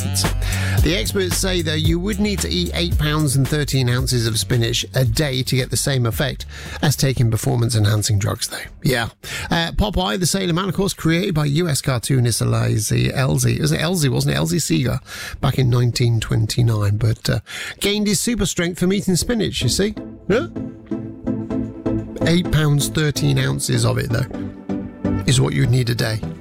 weight. The experts say, though, you would need to eat 8 pounds and 13 ounces of spinach a day to get the same effect as taking performance-enhancing drugs, though. Yeah. Popeye the Sailor Man, of course, created by US cartoonist Elzie. Was it Elzie, wasn't it? Elzie Seeger back in 1929, but gained his super strength from eating spinach, you see. Yeah? 8 pounds, 13 ounces of it, though, is what you'd need a day.